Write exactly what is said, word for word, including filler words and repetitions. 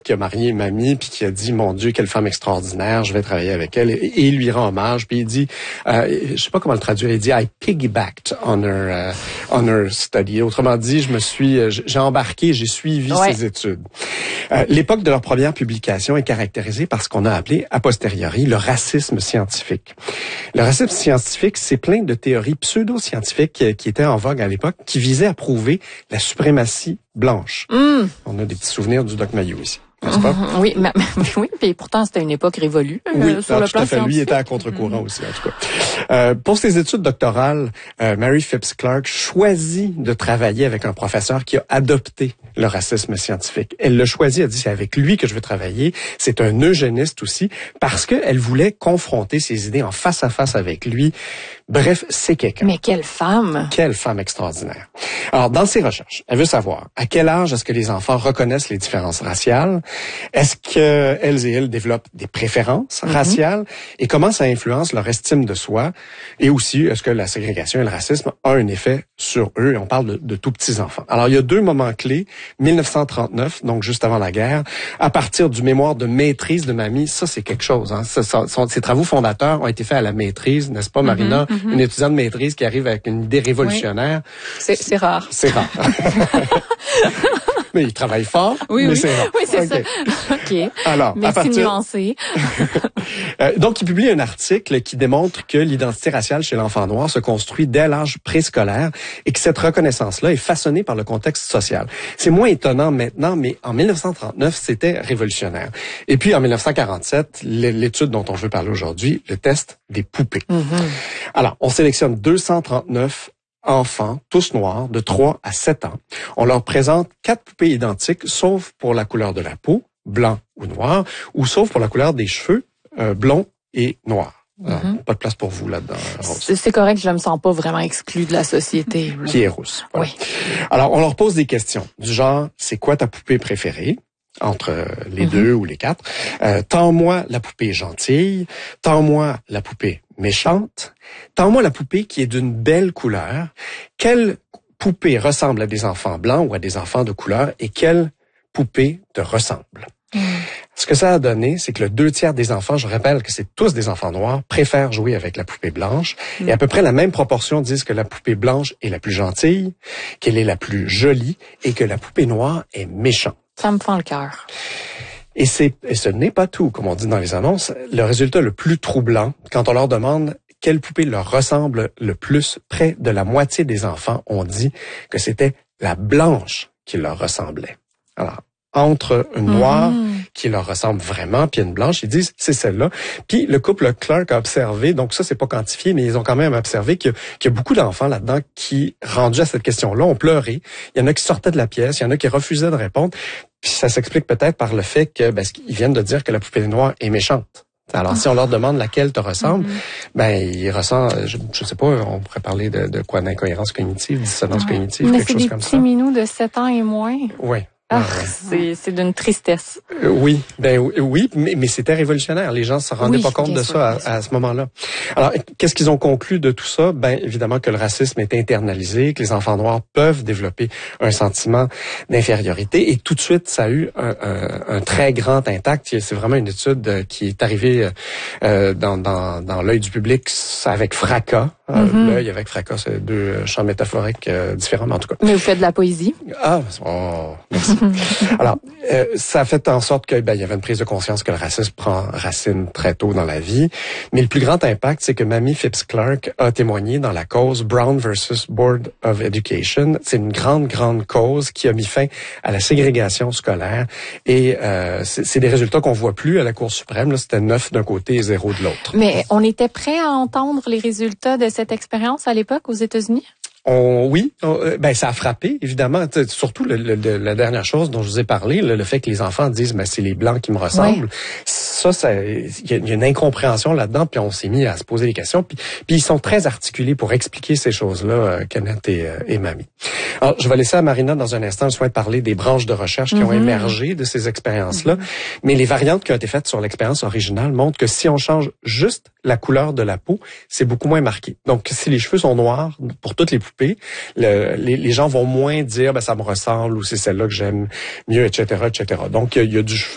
qui a marié Mamie, puis qui a dit, mon Dieu, quelle femme extraordinaire, je vais travailler avec elle, et, et il lui rend hommage, puis il dit, euh, je sais pas comment le traduire, il dit, I piggybacked on her, uh, on her study. Autrement dit, je me suis, j'ai embarqué, j'ai suivi ouais. ses études. Euh, l'époque de leur première publication est caractérisée par ce qu'on a appelé, a posteriori, le racisme scientifique. Le racisme scientifique, c'est plein de théories pseudo-scientifiques qui, qui étaient en vogue à l'époque, qui visaient à prouver la suprématie blanche. Mm. On a des petits souvenirs du Doc Mayou ici. N'est-ce pas? Mm-hmm. Oui, mais, mais oui, puis pourtant c'était une époque révolue euh, oui, sur le tout plan à fait. Lui était à contre-courant mm-hmm. aussi, en tout cas. Euh, pour ses études doctorales, euh, Mary Phipps Clark choisit de travailler avec un professeur qui a adopté le racisme scientifique. Elle l'a choisi, elle dit, c'est avec lui que je veux travailler. C'est un eugéniste aussi, parce qu'elle voulait confronter ses idées en face à face avec lui. Bref, c'est quelqu'un. Mais quelle femme! Quelle femme extraordinaire. Alors, dans ses recherches, elle veut savoir à quel âge est-ce que les enfants reconnaissent les différences raciales? Est-ce qu'elles et elles développent des préférences mm-hmm. raciales? Et comment ça influence leur estime de soi? Et aussi, est-ce que la ségrégation et le racisme ont un effet sur eux? Et on parle de, de tout petits enfants. Alors, il y a deux moments clés. mille neuf cent trente-neuf, donc juste avant la guerre, à partir du mémoire de maîtrise de Mamie, ça, c'est quelque chose. Hein. Ça, ça, son, ses travaux fondateurs ont été faits à la maîtrise, n'est-ce pas, Marina? Mm-hmm. Une étudiante de maîtrise qui arrive avec une idée révolutionnaire. Oui. C'est, c'est rare. C'est rare. Mais il travaille fort, oui, mais oui. c'est rare. Oui, c'est okay. ça. OK. Alors, mais à partir... c'est nuancé. euh, donc, il publie un article qui démontre que l'identité raciale chez l'enfant noir se construit dès l'âge préscolaire et que cette reconnaissance-là est façonnée par le contexte social. C'est moins étonnant maintenant, mais en mille neuf cent trente-neuf, c'était révolutionnaire. Et puis, en mille neuf cent quarante-sept, l'étude dont on veut parler aujourd'hui, le test des poupées. Mm-hmm. Alors, on sélectionne deux cent trente-neuf enfants, tous noirs, de trois à sept ans. On leur présente quatre poupées identiques, sauf pour la couleur de la peau, blanc ou noir, ou sauf pour la couleur des cheveux, euh, blond et noir. Alors, mm-hmm. Pas de place pour vous là-dedans, Rose. C'est, c'est correct, je ne me sens pas vraiment exclue de la société. Qui est rousse. Voilà. Oui. Alors, on leur pose des questions du genre, c'est quoi ta poupée préférée? Entre les mm-hmm. deux ou les quatre. Euh, tends-moi la poupée gentille, tends-moi la poupée méchante, tends-moi la poupée qui est d'une belle couleur. Quelle poupée ressemble à des enfants blancs ou à des enfants de couleur et quelle poupée te ressemble? Mm. Ce que ça a donné, c'est que le deux tiers des enfants, je rappelle que c'est tous des enfants noirs, préfèrent jouer avec la poupée blanche. Mm. Et à peu près la même proportion disent que la poupée blanche est la plus gentille, qu'elle est la plus jolie et que la poupée noire est méchante. Ça me fend le cœur. Et, c'est, et ce n'est pas tout, comme on dit dans les annonces. Le résultat le plus troublant, quand on leur demande quelle poupée leur ressemble le plus, près de la moitié des enfants ont dit que c'était la blanche qui leur ressemblait. Alors, entre une noire mmh. qui leur ressemble vraiment, puis une blanche, ils disent c'est celle-là. Puis le couple Clark a observé, donc ça c'est pas quantifié, mais ils ont quand même observé qu'il y a, qu'il y a beaucoup d'enfants là-dedans qui, rendus à cette question-là, ont pleuré. Il y en a qui sortaient de la pièce, il y en a qui refusaient de répondre. Puis ça s'explique peut-être par le fait que ben, ils viennent de dire que la poupée noire est méchante. Alors, si on leur demande laquelle te ressemble, mm-hmm. ben, ils ressentent, je, je sais pas, on pourrait parler de, de quoi, d'incohérence cognitive, dissonance ouais. cognitive, mais quelque chose comme ça. Mais c'est des petits minous de sept ans et moins. Oui. Ah, ouais. c'est, c'est d'une tristesse. Euh, oui, ben oui, mais, mais c'était révolutionnaire. Les gens se rendaient oui, pas compte de sûr, ça à, à ce moment-là. Alors, qu'est-ce qu'ils ont conclu de tout ça? Ben, évidemment que le racisme est internalisé, que les enfants noirs peuvent développer un sentiment d'infériorité. Et tout de suite, ça a eu un, un, un très grand impact. C'est vraiment une étude qui est arrivée euh, dans, dans, dans l'œil du public avec fracas. Mm-hmm. L'œil avec fracas, c'est deux champs métaphoriques euh, différents, mais en tout cas. Mais vous faites de la poésie. Ah, oh, merci. Alors, euh, ça a fait en sorte que ben il y avait une prise de conscience que le racisme prend racine très tôt dans la vie. Mais le plus grand impact, c'est que Mamie Phipps Clark a témoigné dans la cause Brown versus Board of Education. C'est une grande, grande cause qui a mis fin à la ségrégation scolaire. Et euh, c'est, c'est des résultats qu'on voit plus à la Cour suprême. Là, c'était neuf d'un côté et zéro de l'autre. Mais on était prêt à entendre les résultats de cette expérience à l'époque aux États-Unis? On, oui, on, ben ça a frappé évidemment. Surtout le, le, la dernière chose dont je vous ai parlé, le, le fait que les enfants disent ben c'est les blancs qui me ressemblent. Ouais. Ça, ça, il y, y a une incompréhension là-dedans. Puis on s'est mis à se poser des questions. Puis, puis ils sont très articulés pour expliquer ces choses-là, euh, Kenneth et, euh, et Mamie. Alors je vais laisser à Marina dans un instant le soin de parler des branches de recherche qui mm-hmm. ont émergé de ces expériences-là. Mm-hmm. Mais les variantes qui ont été faites sur l'expérience originale montrent que si on change juste la couleur de la peau, c'est beaucoup moins marqué. Donc si les cheveux sont noirs pour toutes les poupées, le, les, les gens vont moins dire ben ça me ressemble ou c'est celle-là que j'aime mieux, et cetera, et cetera. Donc il y a du